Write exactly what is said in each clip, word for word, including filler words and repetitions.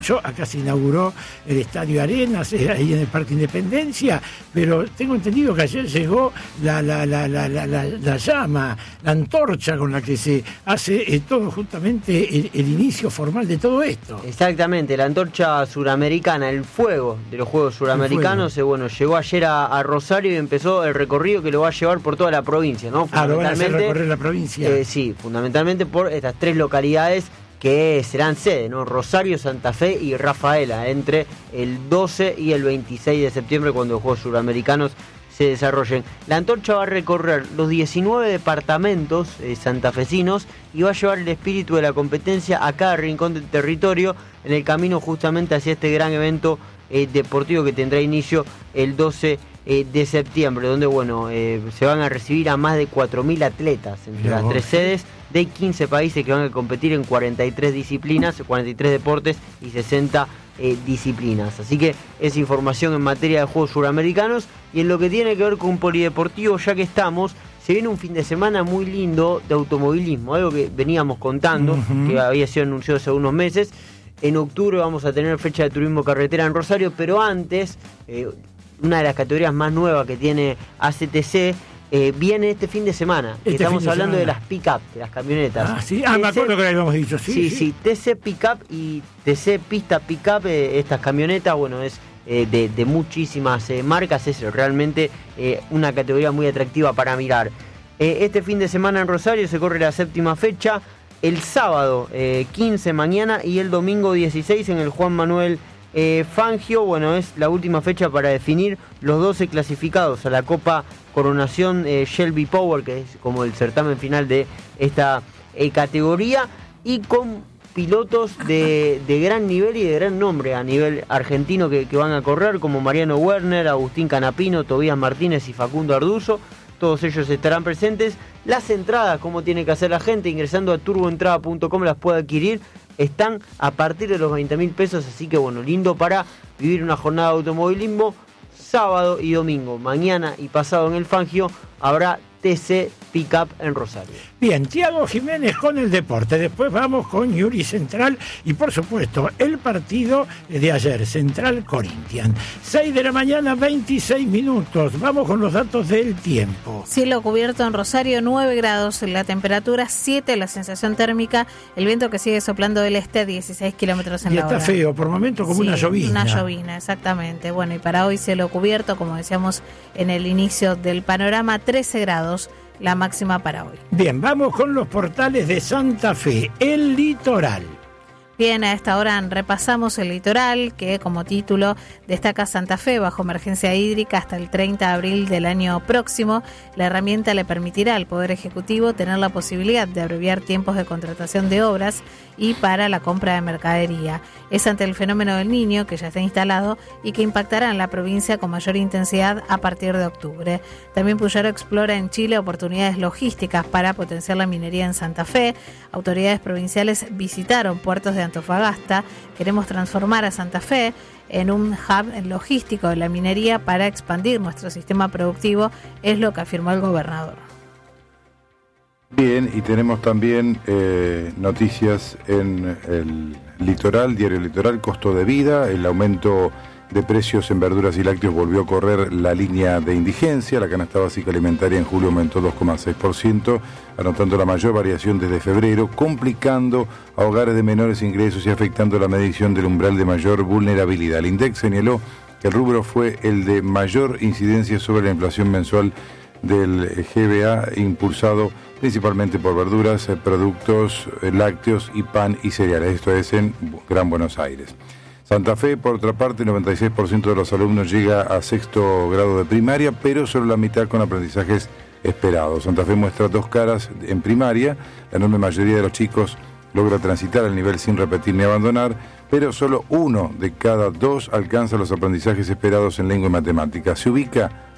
Acá se inauguró el Estadio Arenas, ahí en el Parque Independencia, pero tengo entendido que ayer llegó la, la, la, la, la, la, la llama, la antorcha con la que se hace eh, todo justamente el, el inicio formal de todo esto. Exactamente, la antorcha suramericana, el fuego de los Juegos Suramericanos, eh, bueno, llegó ayer a, a Rosario y empezó el recorrido que lo va a llevar por toda la provincia, ¿no? Ah, lo van a hacer recorrer la provincia. Eh, sí, fundamentalmente por estas tres localidades que serán sede, ¿no? Rosario, Santa Fe y Rafaela, entre el doce y el veintiséis de septiembre, cuando los Juegos Suramericanos se desarrollen. La antorcha va a recorrer los diecinueve departamentos eh, santafesinos y va a llevar el espíritu de la competencia a cada rincón del territorio, en el camino justamente hacia este gran evento eh, deportivo que tendrá inicio el doce eh, de septiembre, donde bueno eh, se van a recibir a más de cuatro mil atletas entre Mira las vos. tres sedes de quince países que van a competir en cuarenta y tres disciplinas, cuarenta y tres deportes y sesenta eh, disciplinas. Así que es información en materia de Juegos Suramericanos. Y en lo que tiene que ver con polideportivo, ya que estamos, se viene un fin de semana muy lindo de automovilismo, algo que veníamos contando, uh-huh. que había sido anunciado hace unos meses. En octubre vamos a tener fecha de turismo carretera en Rosario, pero antes, eh, una de las categorías más nuevas que tiene A C T C, Eh, viene este fin de semana. Este Estamos de hablando semana. de las pick-up, de las camionetas. Ah, sí, ah, T C, me acuerdo que lo habíamos dicho. Sí, sí, sí. sí. T C Pick-up y T C Pista Pick-up, eh, estas camionetas, bueno, es eh, de, de muchísimas eh, marcas, es realmente eh, una categoría muy atractiva para mirar. Eh, este fin de semana en Rosario se corre la séptima fecha, el sábado eh, quince mañana y el domingo dieciséis en el Juan Manuel Eh, Fangio. Bueno, es la última fecha para definir los doce clasificados a la Copa Coronación eh, Shelby Power, que es como el certamen final de esta eh, categoría, y con pilotos de, de gran nivel y de gran nombre a nivel argentino que, que van a correr, como Mariano Werner, Agustín Canapino, Tobías Martínez y Facundo Arduzo. Todos ellos estarán presentes. Las entradas, como tiene que hacer la gente, ingresando a turboentrada punto com, las puede adquirir. Están a partir de los veinte mil pesos, así que bueno, lindo para vivir una jornada de automovilismo. Sábado y domingo, mañana y pasado en el Fangio, habrá T C Pickup en Rosario. Bien, Tiago Jiménez con el deporte. Después vamos con Yuri Central y por supuesto el partido de ayer, Central Corinthians. seis de la mañana, veintiséis minutos. Vamos con los datos del tiempo. Cielo cubierto en Rosario, nueve grados, la temperatura siete, la sensación térmica, el viento que sigue soplando del este a dieciséis kilómetros en y la hora. Y está feo, por momentos como sí, una llovina. Una llovina, exactamente. Bueno, y para hoy cielo cubierto, como decíamos en el inicio del panorama, trece grados. La máxima para hoy. Bien, vamos con los portales de Santa Fe, el litoral. Bien, a esta hora repasamos el litoral, que como título destaca Santa Fe bajo emergencia hídrica hasta el treinta de abril del año próximo. La herramienta le permitirá al Poder Ejecutivo tener la posibilidad de abreviar tiempos de contratación de obras y para la compra de mercadería. Es ante el fenómeno del Niño, que ya está instalado y que impactará en la provincia con mayor intensidad a partir de octubre. También Puyaro explora en Chile oportunidades logísticas para potenciar la minería en Santa Fe. Autoridades provinciales visitaron puertos de Antofagasta. Queremos transformar a Santa Fe en un hub logístico de la minería para expandir nuestro sistema productivo, es lo que afirmó el gobernador. Bien, y tenemos también eh, noticias en el litoral, diario Litoral, costo de vida, el aumento de precios en verduras y lácteos volvió a correr la línea de indigencia. La canasta básica alimentaria en julio aumentó dos coma seis por ciento, anotando la mayor variación desde febrero, complicando a hogares de menores ingresos y afectando la medición del umbral de mayor vulnerabilidad. El INDEC señaló que el rubro fue el de mayor incidencia sobre la inflación mensual del G B A, impulsado principalmente por verduras, productos lácteos y pan y cereales. Esto es en Gran Buenos Aires. Santa Fe, por otra parte, el noventa y seis por ciento de los alumnos llega a sexto grado de primaria, pero solo la mitad con aprendizajes esperados. Santa Fe muestra dos caras en primaria. La enorme mayoría de los chicos logra transitar el nivel sin repetir ni abandonar, pero solo uno de cada dos alcanza los aprendizajes esperados en lengua y matemáticas. Se ubica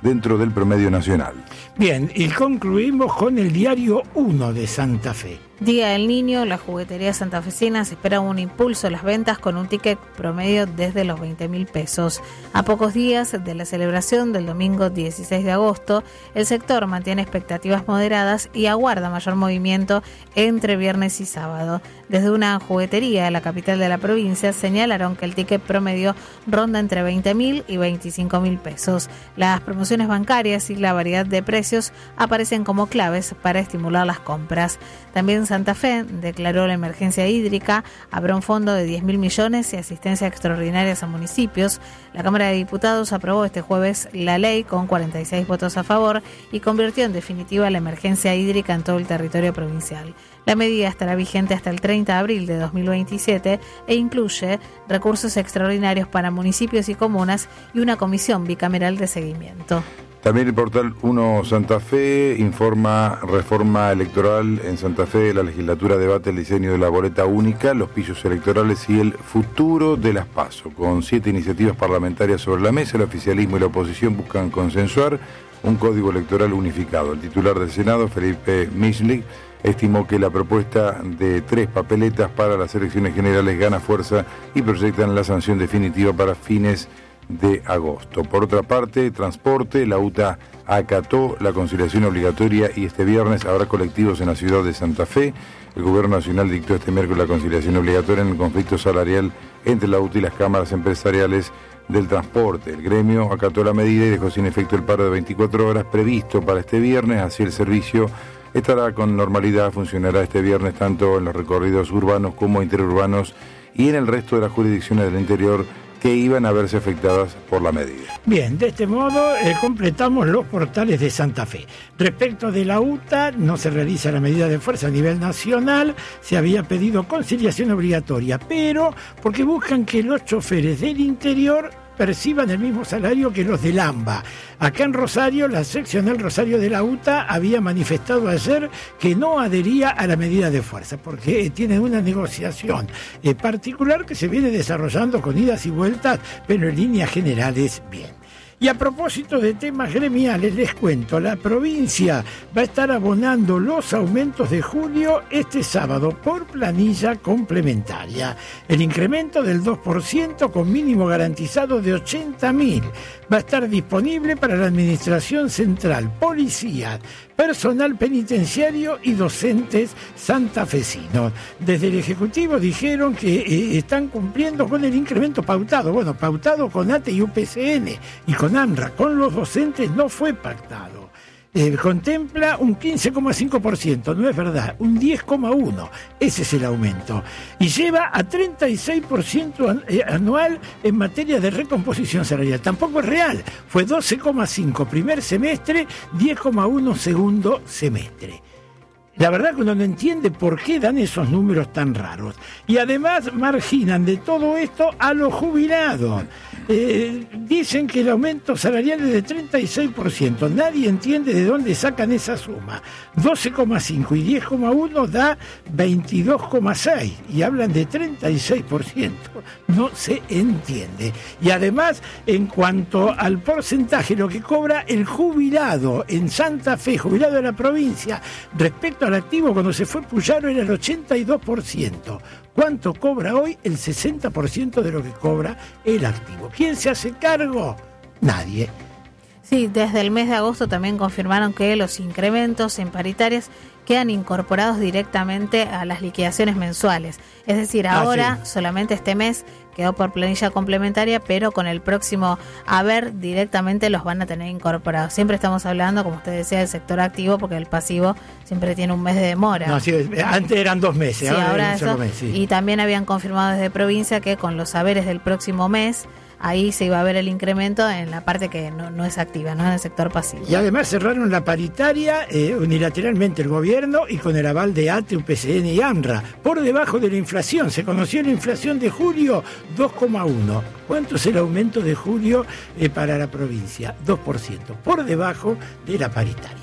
dentro del promedio nacional. Bien, y concluimos con el diario uno de Santa Fe. Día del Niño, las jugueterías santafesinas esperan un impulso a las ventas con un ticket promedio desde los veinte mil pesos. A pocos días de la celebración del domingo dieciséis de agosto, el sector mantiene expectativas moderadas y aguarda mayor movimiento entre viernes y sábado. Desde una juguetería de la capital de la provincia señalaron que el ticket promedio ronda entre veinte mil y veinticinco mil pesos. Las promociones bancarias y la variedad de precios aparecen como claves para estimular las compras. También Santa Fe declaró la emergencia hídrica, habrá un fondo de diez mil millones y asistencia extraordinaria a municipios. La Cámara de Diputados aprobó este jueves la ley con cuarenta y seis votos a favor y convirtió en definitiva la emergencia hídrica en todo el territorio provincial. La medida estará vigente hasta el treinta de abril de dos mil veintisiete e incluye recursos extraordinarios para municipios y comunas y una comisión bicameral de seguimiento. También el portal uno Santa Fe informa reforma electoral en Santa Fe. La legislatura debate el diseño de la boleta única, los pisos electorales y el futuro de las PASO. Con siete iniciativas parlamentarias sobre la mesa, el oficialismo y la oposición buscan consensuar un código electoral unificado. El titular del Senado, Felipe Michlik, estimó que la propuesta de tres papeletas para las elecciones generales gana fuerza y proyectan la sanción definitiva para fines de agosto. Por otra parte, transporte, la U T A acató la conciliación obligatoria y este viernes habrá colectivos en la ciudad de Santa Fe. El Gobierno Nacional dictó este miércoles la conciliación obligatoria en el conflicto salarial entre la U T A y las cámaras empresariales del transporte. El gremio acató la medida y dejó sin efecto el paro de veinticuatro horas previsto para este viernes, así el servicio estará con normalidad, funcionará este viernes tanto en los recorridos urbanos como interurbanos y en el resto de las jurisdicciones del interior que iban a verse afectadas por la medida. Bien, de este modo eh, completamos los portales de Santa Fe. Respecto de la U T A, no se realiza la medida de fuerza a nivel nacional, se había pedido conciliación obligatoria, pero porque buscan que los choferes del interior perciban el mismo salario que los del AMBA. Acá en Rosario, la seccional Rosario de la U T A había manifestado ayer que no adhería a la medida de fuerza, porque tienen una negociación eh, particular que se viene desarrollando con idas y vueltas, pero en líneas generales bien. Y a propósito de temas gremiales, les cuento, la provincia va a estar abonando los aumentos de julio este sábado por planilla complementaria. El incremento del dos por ciento con mínimo garantizado de ochenta mil va a estar disponible para la Administración Central, policía, personal penitenciario y docentes santafesinos. Desde el Ejecutivo dijeron que eh, están cumpliendo con el incremento pautado. Bueno, pautado con A T E y U P C N y con ANRA. Con los docentes no fue pactado. Eh, contempla un quince coma cinco por ciento, no es verdad, un diez coma uno por ciento, ese es el aumento, y lleva a treinta y seis por ciento an, eh, anual en materia de recomposición salarial, tampoco es real, fue doce coma cinco primer semestre, diez coma uno segundo semestre. La verdad que uno no entiende por qué dan esos números tan raros. Y además marginan de todo esto a los jubilados. Eh, dicen que el aumento salarial es de treinta y seis por ciento. Nadie entiende de dónde sacan esa suma. doce coma cinco y diez coma uno da veintidós coma seis. Y hablan de treinta y seis por ciento. No se entiende. Y además, en cuanto al porcentaje, lo que cobra el jubilado en Santa Fe, jubilado de la provincia, respecto al activo, cuando se fue Puyaro era el ochenta y dos por ciento. ¿Cuánto cobra hoy? El sesenta por ciento de lo que cobra el activo. ¿Quién se hace cargo? Nadie. Sí, desde el mes de agosto también confirmaron que los incrementos en paritarias quedan incorporados directamente a las liquidaciones mensuales. Es decir, ahora, ah, sí. solamente este mes quedó por planilla complementaria, pero con el próximo haber directamente los van a tener incorporados. Siempre estamos hablando, como usted decía, del sector activo, porque el pasivo siempre tiene un mes de demora. No, sí, antes eran dos meses, sí, ahora, ahora eso, mes, sí. Y también habían confirmado desde provincia que con los saberes del próximo mes, ahí se iba a ver el incremento en la parte que no, no es activa, no en el sector pasivo. Y además cerraron la paritaria eh, unilateralmente el gobierno y con el aval de A T E, U P C N y ANRA, por debajo de la inflación. Se conoció la inflación de julio, dos coma uno. ¿Cuánto es el aumento de julio eh, para la provincia? dos por ciento, por debajo de la paritaria.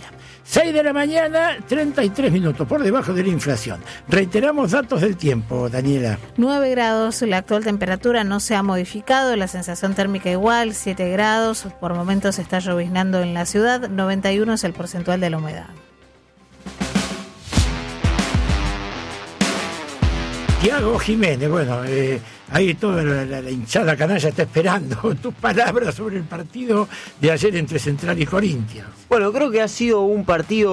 seis de la mañana, treinta y tres minutos, por debajo de la inflación. Reiteramos datos del tiempo, Daniela. nueve grados, la actual temperatura no se ha modificado, la sensación térmica igual, siete grados, por momentos está lloviznando en la ciudad, noventa y uno es el porcentual de la humedad. Tiago Jiménez, bueno, eh, ahí toda la, la, la hinchada canalla está esperando tus palabras sobre el partido de ayer entre Central y Corinthians. Bueno, creo que ha sido un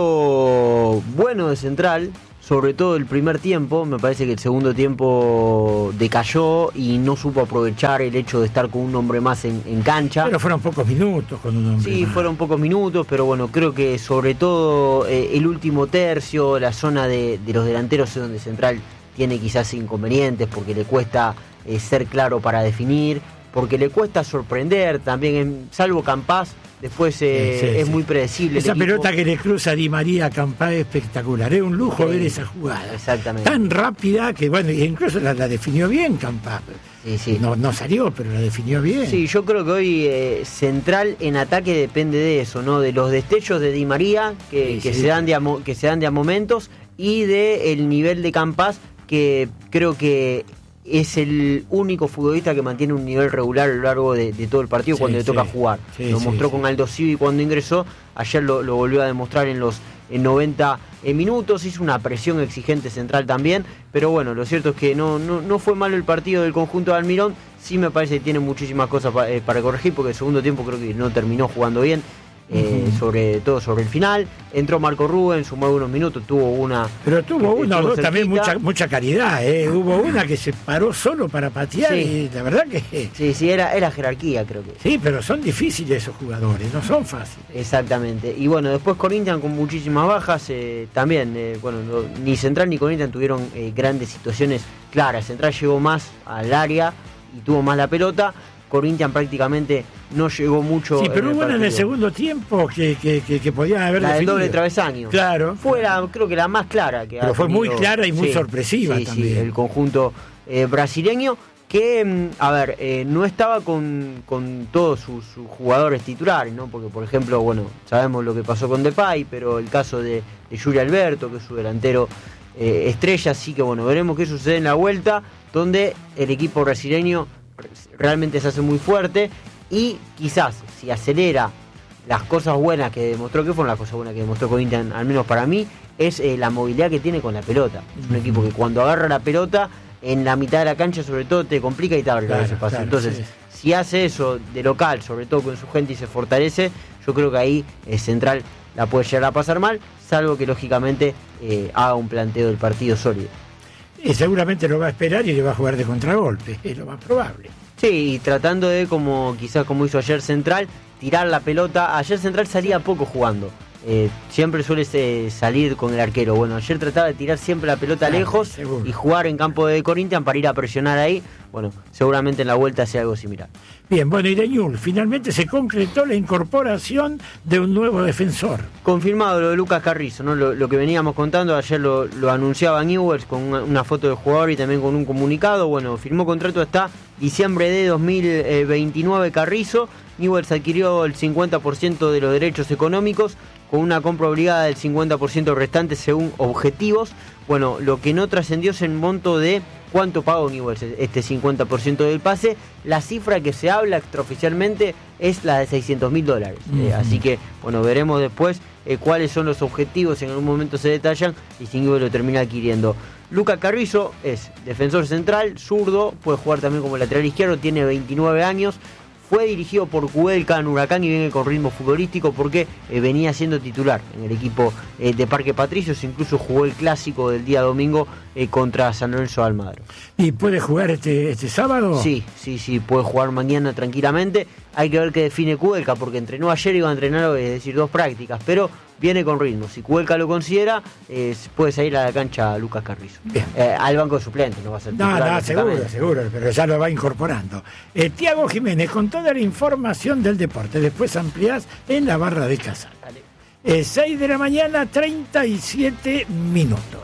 partido bueno de Central, sobre todo el primer tiempo. Me parece que el segundo tiempo decayó y no supo aprovechar el hecho de estar con un hombre más en, en cancha. Pero fueron pocos minutos con un hombre Sí, más. fueron pocos minutos, pero bueno, creo que sobre todo eh, el último tercio, la zona de, de los delanteros es donde Central tiene quizás inconvenientes porque le cuesta eh, ser claro para definir, porque le cuesta sorprender también, en, salvo Campás, después eh, sí, sí, es sí. muy predecible. Esa el equipo. pelota que le cruza a Di María a Campás es espectacular, es un lujo Sí, ver esa jugada. exactamente. Tan rápida que, bueno, y incluso la, la definió bien Campás. Sí, sí. No, no salió, pero la definió bien. Sí, yo creo que hoy eh, Central en ataque depende de eso, ¿no? De los destellos de Di María que, Sí, que sí. se dan de a, mo- que se dan de a momentos y de el nivel de Campás, que creo que es el único futbolista que mantiene un nivel regular a lo largo de, de todo el partido Sí, cuando le sí. toca jugar. Sí, lo sí, mostró sí. con Aldo Civi cuando ingresó, ayer lo, lo volvió a demostrar en los en noventa minutos, hizo una presión exigente Central también, pero bueno, lo cierto es que no, no, no fue malo el partido del conjunto de Almirón. Sí me parece que tiene muchísimas cosas pa, eh, para corregir, porque el segundo tiempo creo que no terminó jugando bien. Eh, Uh-huh. sobre todo sobre el final, entró Marco Rubén, sumó algunos minutos, tuvo una Pero tuvo una o estuvo dos también cerquita. mucha mucha caridad, ¿eh? Hubo una que se paró solo para patear Sí. y la verdad que... Sí, sí, era, era jerarquía, creo que. Sí, pero son difíciles esos jugadores, no son fáciles. Exactamente. Y bueno, después Corinthians con muchísimas bajas, eh, también, eh, bueno, no- ni Central ni Corinthians tuvieron eh, grandes situaciones claras. Central llegó más al área y tuvo más la pelota. Corinthians prácticamente no llegó mucho. Sí, pero en hubo una en el partido. segundo tiempo que, que, que, que podían haber La del definido. doble travesaño. Claro. Fue la, creo que la más clara que Pero ha fue muy tenido- clara y muy sí, sorpresiva sí, también. Sí, el conjunto eh, brasileño que, mm, a ver, eh, no estaba con, con todos sus, sus jugadores titulares, ¿no? Porque, por ejemplo, bueno, sabemos lo que pasó con Depay, pero el caso de, de Yuri Alberto, que es su delantero eh, estrella, así que, bueno, veremos qué sucede en la vuelta, donde el equipo brasileño realmente se hace muy fuerte y quizás si acelera las cosas buenas que demostró, que fueron las cosas buenas que demostró Corinthians, al menos para mí, es eh, la movilidad que tiene con la pelota. Es un equipo que cuando agarra la pelota en la mitad de la cancha sobre todo te complica y te abre Claro, ese espacio. claro, Entonces, sí. si hace eso de local, sobre todo con su gente y se fortalece, yo creo que ahí eh, Central la puede llegar a pasar mal, salvo que lógicamente eh, haga un planteo del partido sólido. Y seguramente lo va a esperar y le va a jugar de contragolpe, es lo más probable. Sí, y tratando de, como quizás como hizo ayer Central, tirar la pelota. Ayer Central salía poco jugando. Eh, siempre suele eh, salir con el arquero. Bueno, ayer trataba de tirar siempre la pelota Claro, lejos seguro. y jugar en campo de Corinthians para ir a presionar ahí. Bueno, seguramente en la vuelta sea algo similar. Bien, bueno, y de Newell's, finalmente se concretó la incorporación de un nuevo defensor. Confirmado lo de Lucas Carrizo, ¿no? Lo, lo que veníamos contando, ayer lo, lo anunciaba Newell's con una, una foto del jugador y también con un comunicado. Bueno, firmó contrato hasta diciembre de dos mil veintinueve Carrizo. Newell's adquirió el cincuenta por ciento de los derechos económicos con una compra obligada del cincuenta por ciento restante según objetivos. Bueno, lo que no trascendió es el monto de cuánto pagó Newell's este cincuenta por ciento del pase. La cifra que se habla extraoficialmente es la de seiscientos mil dólares. Uh-huh. Eh, así que, bueno, veremos después eh, cuáles son los objetivos, en algún momento se detallan y si Newell's lo termina adquiriendo. Lucas Carrizo es defensor central, zurdo, puede jugar también como lateral izquierdo, tiene veintinueve años. Fue dirigido por Kudelka en Huracán y viene con ritmo futbolístico porque eh, venía siendo titular en el equipo eh, de Parque Patricios. Incluso jugó el clásico del día domingo eh, contra San Lorenzo de Almagro. ¿Y puede jugar este, este sábado? Sí, sí, sí, puede jugar mañana tranquilamente. Hay que ver qué define Kudelka porque entrenó ayer y va a entrenar, es decir, dos prácticas, pero viene con ritmo. Si Kudelka lo considera, eh, puede salir a la cancha Lucas Carrizo. Bien. Eh, al banco de suplentes, no va a ser No, titular, no, seguro, lógicamente. seguro, pero ya lo va incorporando. Eh, Tiago Jiménez, con toda la información del deporte, después ampliás en la barra de casa. Dale. Eh, seis de la mañana, treinta y siete minutos.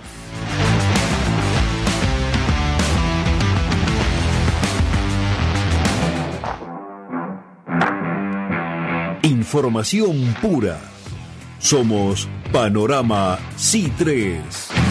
Información pura. Somos Panorama C tres.